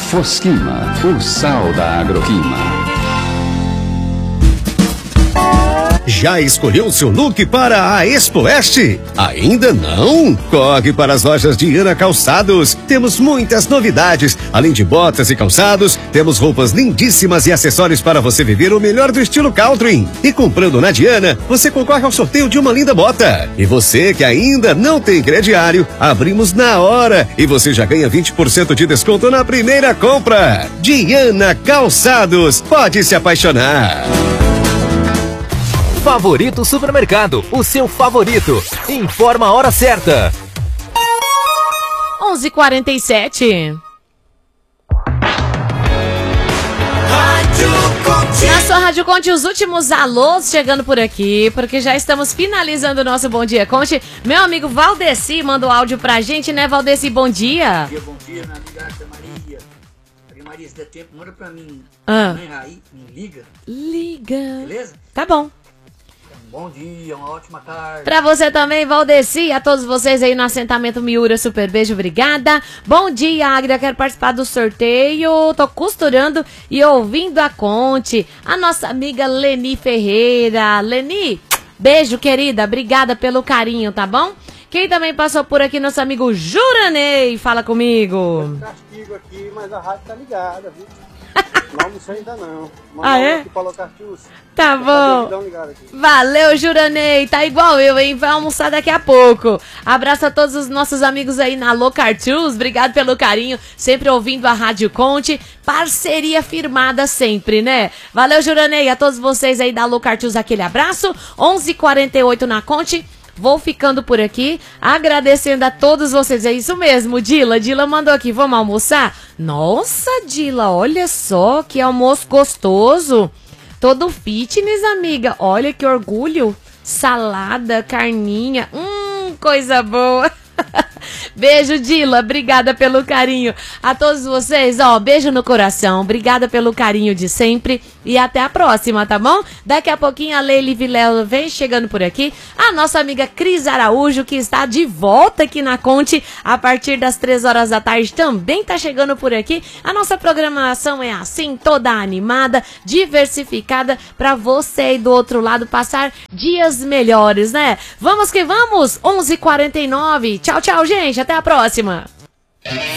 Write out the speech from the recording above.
Fosquima, o sal da Agroquima. Já escolheu seu look para a Expo Oeste? Ainda não? Corre para as lojas Diana Calçados. Temos muitas novidades. Além de botas e calçados, temos roupas lindíssimas e acessórios para você viver o melhor do estilo country. E comprando na Diana, você concorre ao sorteio de uma linda bota. E você que ainda não tem crediário, abrimos na hora e você já ganha 20% de desconto na primeira compra. Diana Calçados, pode se apaixonar. Favorito Supermercado, o seu favorito. Informa a hora certa. 11h47. Na sua Rádio Conte, os últimos alôs chegando por aqui, porque já estamos finalizando o nosso Bom Dia Conte. Meu amigo Valdeci manda o áudio pra gente, né, Valdeci? Bom dia. Bom dia, minha amiga Maria. Maria, se der tempo, manda pra mim. Mãe Raí, me liga. Liga. Beleza? Tá bom. Bom dia, uma ótima tarde. Pra você também, Valdeci, a todos vocês aí no assentamento Miura, super beijo, obrigada. Bom dia, Agria, quero participar do sorteio, tô costurando e ouvindo a Conte. A nossa amiga Leni Ferreira. Leni, beijo, querida, obrigada pelo carinho, tá bom? Quem também passou por aqui, nosso amigo Juranei, fala comigo. Castigo aqui, mas a rádio tá ligada, viu? Não almocei ainda não. Ah, é? Aqui pra Locartius. Tá bom. Valeu, Juranei. Tá igual eu, hein? Vai almoçar daqui a pouco. Abraço a todos os nossos amigos aí na Locartius. Obrigado pelo carinho. Sempre ouvindo a Rádio Conte. Parceria firmada sempre, né? Valeu, Juranei. A todos vocês aí da Locartius, aquele abraço. 11h48 na Conte. Vou ficando por aqui, agradecendo a todos vocês. É isso mesmo, Dila. Dila mandou aqui, vamos almoçar? Nossa, Dila, olha só que almoço gostoso. Todo fitness, amiga. Olha que orgulho. Salada, carninha. Coisa boa. Beijo, Dila, obrigada pelo carinho. A todos vocês, ó, beijo no coração. Obrigada pelo carinho de sempre. E até a próxima, tá bom? Daqui a pouquinho a Leila Vilela vem chegando por aqui. A nossa amiga Cris Araújo, que está de volta aqui na Conte a partir das 3 horas da tarde, também tá chegando por aqui. A nossa programação é assim, toda animada, diversificada, pra você aí do outro lado passar dias melhores, né? Vamos que vamos! 11h49. Tchau, tchau, gente. Até a próxima.